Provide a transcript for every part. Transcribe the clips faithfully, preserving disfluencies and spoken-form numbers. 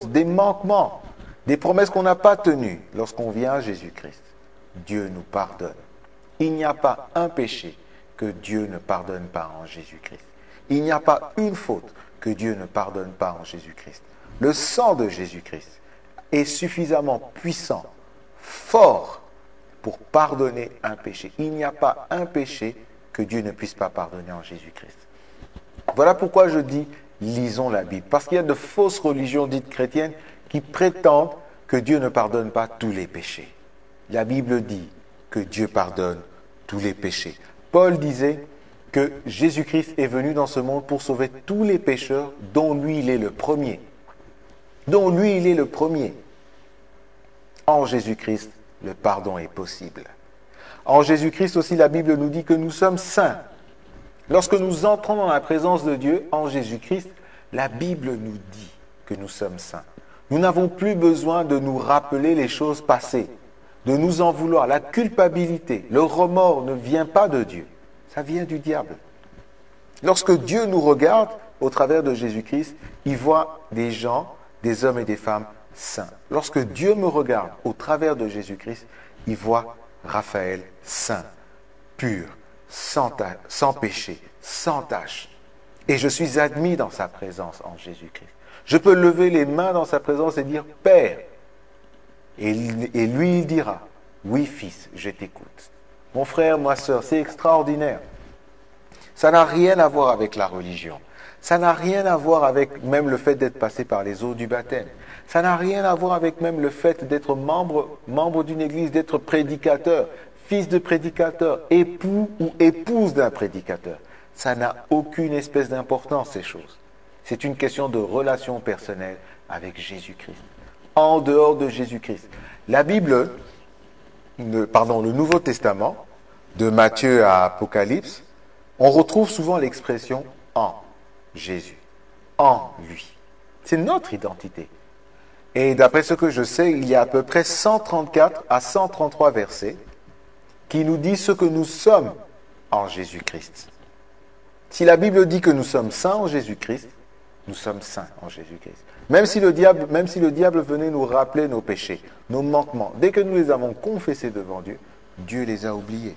fautes, des manquements, des promesses qu'on n'a pas tenues, lorsqu'on vient à Jésus-Christ, Dieu nous pardonne. Il n'y a pas un péché que Dieu ne pardonne pas en Jésus-Christ. Il n'y a pas une faute que Dieu ne pardonne pas en Jésus-Christ. Le sang de Jésus-Christ est suffisamment puissant, fort, pour pardonner un péché. Il n'y a pas un péché que Dieu ne puisse pas pardonner en Jésus-Christ. Voilà pourquoi je dis, lisons la Bible. Parce qu'il y a de fausses religions dites chrétiennes qui prétendent que Dieu ne pardonne pas tous les péchés. La Bible dit que Dieu pardonne tous les péchés. Paul disait que Jésus-Christ est venu dans ce monde pour sauver tous les pécheurs, dont lui il est le premier. Dont lui il est le premier. En Jésus-Christ, le pardon est possible. En Jésus-Christ aussi, la Bible nous dit que nous sommes saints. Lorsque nous entrons dans la présence de Dieu, en Jésus-Christ, la Bible nous dit que nous sommes saints. Nous n'avons plus besoin de nous rappeler les choses passées, de nous en vouloir. La culpabilité, le remords ne vient pas de Dieu, ça vient du diable. Lorsque Dieu nous regarde au travers de Jésus-Christ, il voit des gens, des hommes et des femmes saints. Lorsque Dieu me regarde au travers de Jésus-Christ, il voit Raphaël saint, pur, sans, ta- sans péché, sans tache. Et je suis admis dans sa présence en Jésus-Christ. Je peux lever les mains dans sa présence et dire « Père ». Et, et lui, il dira « Oui, fils, je t'écoute ». Mon frère, ma sœur, c'est extraordinaire. Ça n'a rien à voir avec la religion. Ça n'a rien à voir avec même le fait d'être passé par les eaux du baptême. Ça n'a rien à voir avec même le fait d'être membre, membre d'une église, d'être prédicateur, fils de prédicateur, époux ou épouse d'un prédicateur. Ça n'a aucune espèce d'importance, ces choses. C'est une question de relation personnelle avec Jésus-Christ. En dehors de Jésus-Christ. La Bible, le, pardon, le Nouveau Testament, de Matthieu à Apocalypse, on retrouve souvent l'expression « en Jésus », « en lui ». C'est notre identité. Et d'après ce que je sais, il y a à peu près cent trente-quatre à cent trente-trois versets qui nous disent ce que nous sommes en Jésus-Christ. Si la Bible dit que nous sommes saints en Jésus-Christ, nous sommes saints en Jésus-Christ. Même si le diable, même si le diable venait nous rappeler nos péchés, nos manquements, dès que nous les avons confessés devant Dieu, Dieu les a oubliés.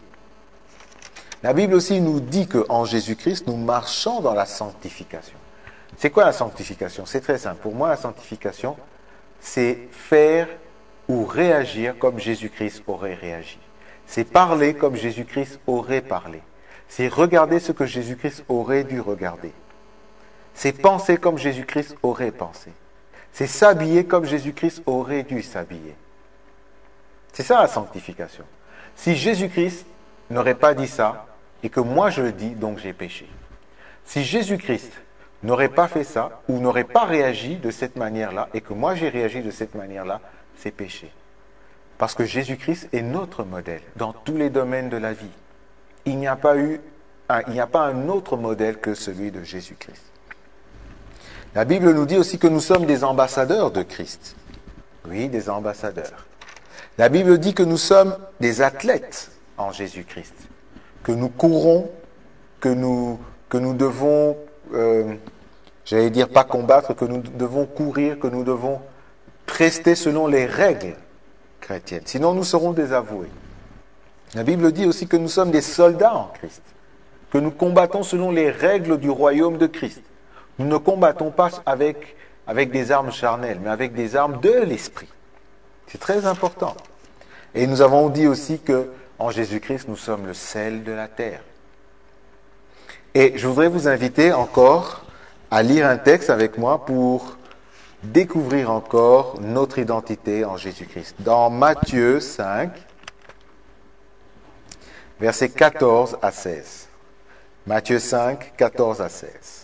La Bible aussi nous dit qu'en Jésus-Christ, nous marchons dans la sanctification. C'est quoi la sanctification? C'est très simple. Pour moi, la sanctification, c'est faire ou réagir comme Jésus-Christ aurait réagi. C'est parler comme Jésus-Christ aurait parlé. C'est regarder ce que Jésus-Christ aurait dû regarder. C'est penser comme Jésus-Christ aurait pensé. C'est s'habiller comme Jésus-Christ aurait dû s'habiller. C'est ça la sanctification. Si Jésus-Christ n'aurait pas dit ça, et que moi je le dis, donc j'ai péché. Si Jésus-Christ n'aurait pas fait ça, ou n'aurait pas réagi de cette manière-là, et que moi j'ai réagi de cette manière-là, c'est péché. Parce que Jésus-Christ est notre modèle dans tous les domaines de la vie. Il n'y a pas eu, un, il n'y a pas un autre modèle que celui de Jésus-Christ. La Bible nous dit aussi que nous sommes des ambassadeurs de Christ. Oui, des ambassadeurs. La Bible dit que nous sommes des athlètes en Jésus-Christ. Que nous courons, que nous, que nous devons, euh, j'allais dire pas combattre, que nous devons courir, que nous devons rester selon les règles chrétiennes. Sinon, nous serons désavoués. La Bible dit aussi que nous sommes des soldats en Christ. Que nous combattons selon les règles du royaume de Christ. Nous ne combattons pas avec, avec des armes charnelles, mais avec des armes de l'esprit. C'est très important. Et nous avons dit aussi que en Jésus-Christ, nous sommes le sel de la terre. Et je voudrais vous inviter encore à lire un texte avec moi pour découvrir encore notre identité en Jésus-Christ. Dans Matthieu cinq, versets quatorze à seize. Matthieu cinq, quatorze à seize.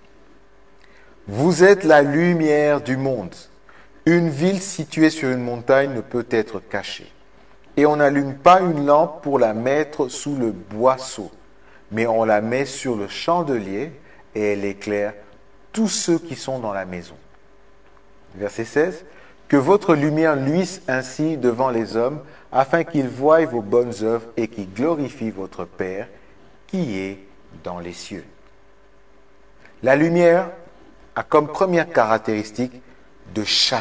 Vous êtes la lumière du monde. Une ville située sur une montagne ne peut être cachée. Et on n'allume pas une lampe pour la mettre sous le boisseau, mais on la met sur le chandelier et elle éclaire tous ceux qui sont dans la maison. Verset seize. Que votre lumière luise ainsi devant les hommes, afin qu'ils voient vos bonnes œuvres et qu'ils glorifient votre Père qui est dans les cieux. La lumière a comme première caractéristique de chasser.